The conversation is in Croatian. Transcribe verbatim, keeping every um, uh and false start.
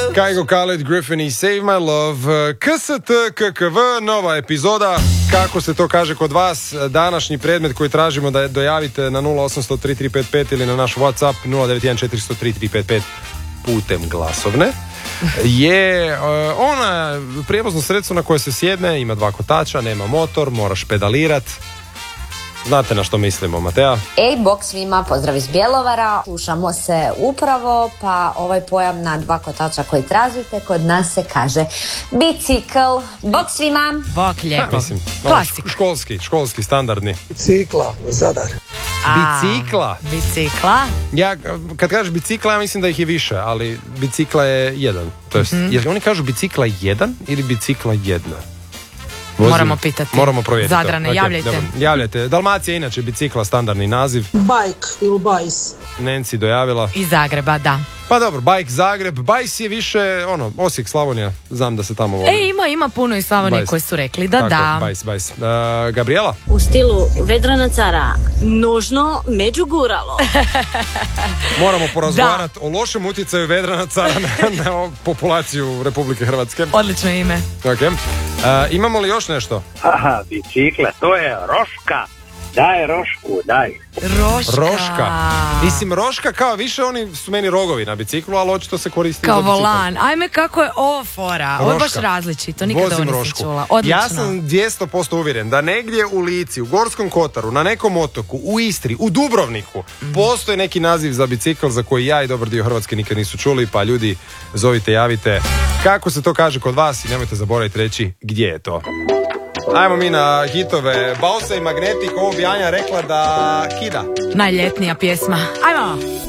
Kygo, Khaled, Griffin i Save My Love. K S T K K V, nova epizoda. Kako se to kaže kod vas? Današnji predmet koji tražimo da dojavite na nula osam zero zero tri tri pet pet ili na naš WhatsApp nula devet jedan četiri zero zero tri tri pet pet putem glasovne je uh, ona prijevozno sredstvo na koje se sjedne, ima dva kotača, nema motor, moraš pedalirat. Znate na što mislimo, Matea? Ej, bok svima, pozdrav iz Bjelovara. Slušamo se upravo, pa ovaj pojam na dva kotača koji tražite, kod nas se kaže bicikl. Bok svima. Bok lijepo. Mislim, Klasik. Školski, školski, standardni. Bicikla, Zadar. A, Bicikla. Bicikla. Ja, kad kažeš bicikla, ja mislim da ih je više, ali bicikla je jedan. To jest, mm-hmm. Jer oni kažu bicikla jedan ili bicikla jedna? Vozim. Moramo pitati. Moramo provjeriti. Zadrane, to. Okay, javljajte. Dobro, javljajte. Dalmacija je inače bicikla standardni naziv. Bajk ili bajs. Nenci dojavila. Iz Zagreba, da. Pa dobro, bajk Zagreb, bajs je više, ono, Osijek, Slavonija, znam da se tamo voli. E, ima, ima puno iz Slavonije koji su rekli da. Tako, da. Bajs, bajs. Uh, Gabriela? U stilu Vedrana cara, nužno međuguralo. Moramo porazgovarati o lošem utjecaju Vedrana cara na, na populaciju Republike Hrvatske. Odlično ime. Ok. Uh, imamo li još nešto? Aha, bicikla, to je roška. Daj rošku, daj. Roška. Roška. Mislim, roška kao više, oni su meni rogovi na biciklu, ali očito se koristi kao za bicikl. volan. Ajme, kako je ovo fora. Ovo je baš različito. Nikada Vozim ovo nisam rošku. čula. Odlično. Ja sam dvjesto posto uvjeren da negdje u Lici, u Gorskom Kotaru, na nekom otoku, u Istri, u Dubrovniku, mm. postoji neki naziv za bicikl za koji ja i dobar dio Hrvatske nikad nisu čuli, pa ljudi, zovite, javite. Kako se to kaže kod vas i nemojte zaboraviti reći gdje je to. Ajmo mi na hitove. Bausa i Magnetik, ovo bi Anja rekla da kida. Najljetnija pjesma. Ajmo!